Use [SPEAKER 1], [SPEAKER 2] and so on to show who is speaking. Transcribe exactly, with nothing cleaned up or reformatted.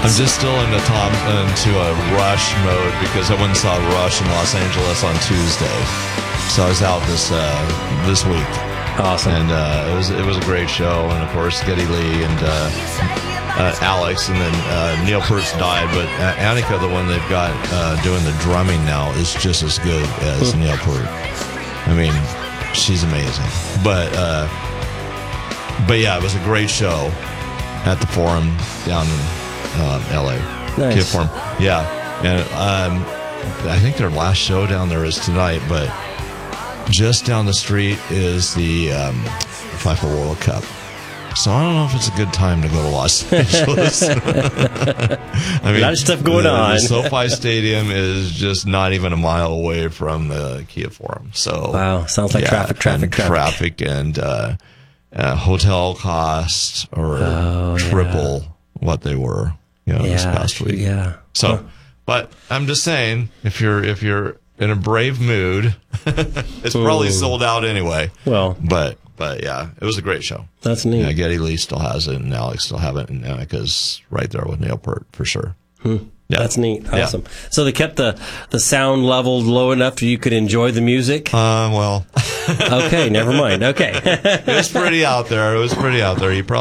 [SPEAKER 1] I'm just still into Tom into a Rush mode because I went and saw Rush in Los Angeles on Tuesday, so I was out this uh, this week.
[SPEAKER 2] Awesome.
[SPEAKER 1] And uh, it was it was a great show, and of course Geddy Lee and uh, uh, Alex, and then uh, Neil Peart's died, but uh, Annika, the one they've got uh, doing the drumming now, is just as good as Neil Peart. I mean, she's amazing. But uh, but yeah, it was a great show at the Forum down in uh, L A.
[SPEAKER 2] Nice.
[SPEAKER 1] Kid Forum. Yeah, and um, I think their last show down there is tonight, but just down the street is the um, FIFA World Cup. So I don't know if it's a good time to go to Los Angeles. I mean,
[SPEAKER 2] a lot of stuff going
[SPEAKER 1] the,
[SPEAKER 2] on.
[SPEAKER 1] The SoFi Stadium is just not even a mile away from the Kia Forum. So
[SPEAKER 2] wow, sounds like
[SPEAKER 1] yeah,
[SPEAKER 2] traffic, traffic,
[SPEAKER 1] and
[SPEAKER 2] traffic,
[SPEAKER 1] traffic, and uh, uh, hotel costs are
[SPEAKER 2] oh,
[SPEAKER 1] triple
[SPEAKER 2] yeah.
[SPEAKER 1] what they were, you know,
[SPEAKER 2] yeah,
[SPEAKER 1] this past week.
[SPEAKER 2] Yeah.
[SPEAKER 1] So,
[SPEAKER 2] huh.
[SPEAKER 1] but I'm just saying, if you're if you're in a brave mood, it's probably
[SPEAKER 2] Ooh.
[SPEAKER 1] sold out anyway.
[SPEAKER 2] Well,
[SPEAKER 1] but but yeah, it was a great show.
[SPEAKER 2] That's neat.
[SPEAKER 1] Yeah, Geddy Lee still has it, and Alex still have it, and Annika's right there with Neil Peart for sure.
[SPEAKER 2] Hmm.
[SPEAKER 1] Yeah.
[SPEAKER 2] That's neat. Awesome.
[SPEAKER 1] Yeah.
[SPEAKER 2] So they kept the, the sound level low enough so you could enjoy the music?
[SPEAKER 1] Uh, well.
[SPEAKER 2] Okay, never mind. Okay.
[SPEAKER 1] It was pretty out there. It was pretty out there. You probably